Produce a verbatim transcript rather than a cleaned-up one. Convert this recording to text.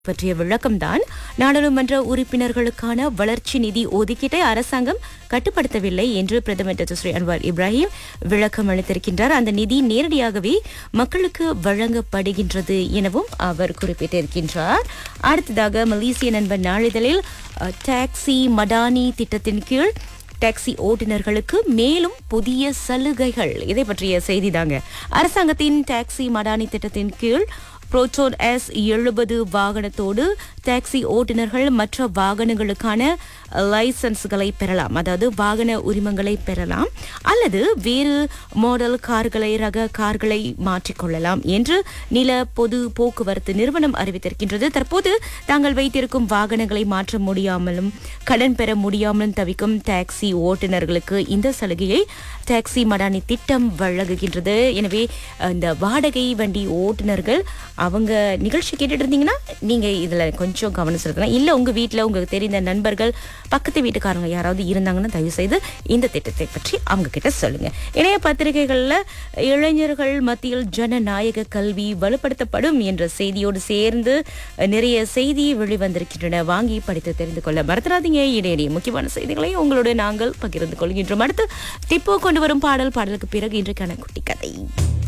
பற்றிய விளக்கம்தான். நாடாளுமன்ற உறுப்பினர்களுக்கான வளர்ச்சி நிதி ஒதுக்கீட்டை அரசாங்கம் கட்டுப்படுத்தவில்லை என்று பிரதமர் டாக்டர் ஸ்ரீ அன்வார் இப்ராஹிம் விளக்கம் அளித்திருக்கின்றார். அந்த நிதி நேரடியாகவே மக்களுக்கு வழங்கப்படுகின்றது எனவும் அவர் குறிப்பிட்டிருக்கின்றார். அடுத்ததாக மலேசிய நண்பன் நாளிதழில் அஹ், டாக்ஸி மடானி திட்டத்தின் கீழ் டாக்ஸி ஓட்டுநர்களுக்கு மேலும் புதிய சலுகைகள், இதை பற்றிய செய்திதாங்க. அரசாங்கத்தின் டாக்ஸி மடானி திட்டத்தின் கீழ் புரோட்டோன் எஸ் எழுபது வாகனத்தோடு டாக்ஸி ஓட்டுநர்கள் மற்ற வாகனங்களுக்கான லைசன்ஸ்களை பெறலாம், அதாவது வாகன உரிமங்களை பெறலாம், அல்லது வேறு மாடல் கார்களை ரக கார்களை மாற்றிக்கொள்ளலாம் என்று நில பொது போக்குவரத்து நிறுவனம் அறிவித்திருக்கின்றது. தற்போது தாங்கள் வைத்திருக்கும் வாகனங்களை மாற்ற முடியாமலும் கடன் பெற முடியாமலும் தவிக்கும் டாக்ஸி ஓட்டுநர்களுக்கு இந்த சலுகையை டாக்ஸி மடானி திட்டம் வழங்குகின்றது. எனவே இந்த வாடகை வண்டி ஓட்டுநர்கள் அவங்க நிகழ்ச்சி கேட்டுட்டு இருந்தீங்கன்னா நீங்க இதுல கொஞ்சம் கவனம் செலுத்தலாம். இல்ல உங்க வீட்டுல உங்களுக்கு தெரிந்த நண்பர்கள் பக்கத்து வீட்டுக்காரங்க யாராவது இருந்தாங்கன்னா தயவு செய்து இந்த திட்டத்தை பற்றி அவங்க கிட்ட சொல்லுங்க. இணைய பத்திரிகைகள்ல இளைஞர்கள் மத்தியில் ஜனநாயக கல்வி வலுப்படுத்தப்படும் என்ற செய்தியோடு சேர்ந்து நிறைய செய்தி வெளிவந்திருக்கின்றன. வாங்கி படித்து தெரிந்து கொள்ள மறந்துடாதீங்க. இடையிடையே முக்கியமான செய்திகளை உங்களோட நாங்கள் பகிர்ந்து கொள்கின்றோம். அடுத்து டிப்போ கொண்டு வரும் பாடல் பாடலுக்கு பிறகு இன்றைக்கான குட்டி கதை.